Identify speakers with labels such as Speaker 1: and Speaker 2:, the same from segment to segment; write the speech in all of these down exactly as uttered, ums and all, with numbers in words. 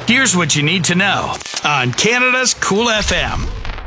Speaker 1: Here's what you need to know on Canada's Cool F M.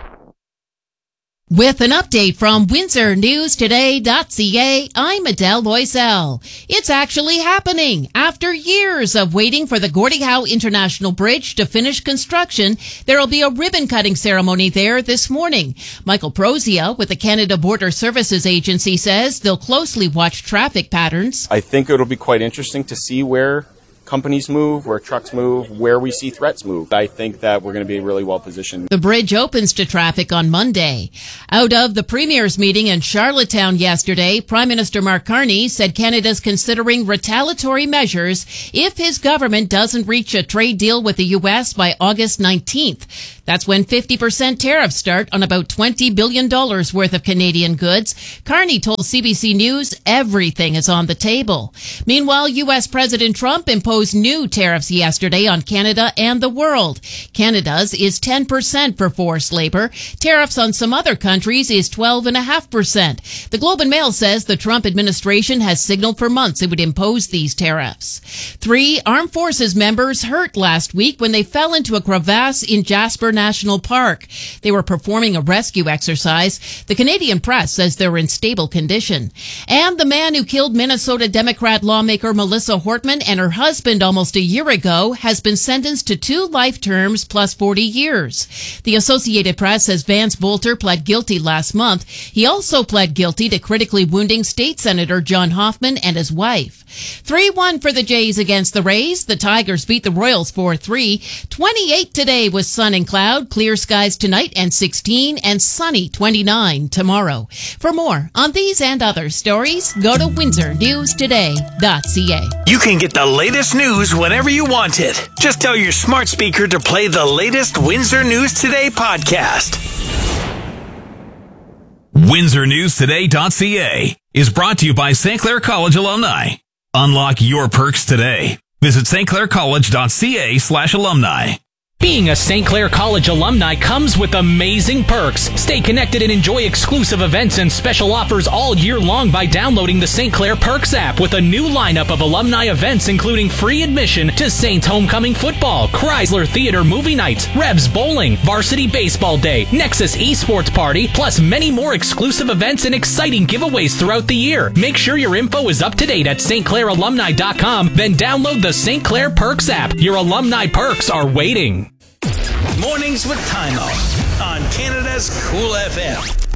Speaker 2: With an update from Windsor News Today dot C A, I'm Adele Loisel. It's actually happening. After years of waiting for the Gordie Howe International Bridge to finish construction, there will be a ribbon-cutting ceremony there this morning. Michael Prozia with the Canada Border Services Agency says they'll closely watch traffic patterns.
Speaker 3: I think it'll be quite interesting to see where companies move, where trucks move, where we see threats move. I think that we're going to be really well positioned.
Speaker 2: The bridge opens to traffic on Monday. Out of the Premier's meeting in Charlottetown yesterday, Prime Minister Mark Carney said Canada's considering retaliatory measures if his government doesn't reach a trade deal with the U S by August nineteenth. That's when fifty percent tariffs start on about twenty billion dollars worth of Canadian goods. Carney told C B C News everything is on the table. Meanwhile, U S President Trump imposed new tariffs yesterday on Canada and the world. Canada's is ten percent for forced labor. Tariffs on some other countries is twelve point five percent. The Globe and Mail says the Trump administration has signaled for months it would impose these tariffs. Three armed forces members hurt last week when they fell into a crevasse in Jasper National Park. They were performing a rescue exercise. The Canadian press says they're in stable condition. And the man who killed Minnesota Democrat lawmaker Melissa Hortman and her husband almost a year ago has been sentenced to two life terms plus forty years. The Associated Press says Vance Bolter pled guilty last month. He also pled guilty to critically wounding State Senator John Hoffman and his wife. three one for the Jays against the Rays. The Tigers beat the Royals four three. twenty-eight today with sun and cloud. Clear skies tonight and sixteen, and sunny twenty-nine tomorrow. For more on these and other stories, go to Windsor News Today dot C A.
Speaker 1: You can get the latest news whenever you want it. Just tell your smart speaker to play the latest Windsor News Today podcast.
Speaker 4: Windsor News Today dot C A is brought to you by Saint Clair College alumni. Unlock your perks today. Visit Saint Clair College dot C A slash alumni.
Speaker 5: Being a Saint Clair College alumni comes with amazing perks. Stay connected and enjoy exclusive events and special offers all year long by downloading the Saint Clair Perks app with a new lineup of alumni events including free admission to Saints Homecoming Football, Chrysler Theater Movie Nights, Rebs Bowling, Varsity Baseball Day, Nexus Esports Party, plus many more exclusive events and exciting giveaways throughout the year. Make sure your info is up to date at Saint Clair alumni dot com, then download the Saint Clair Perks app. Your alumni perks are waiting.
Speaker 1: Mornings with Timo on Canada's Cool F M.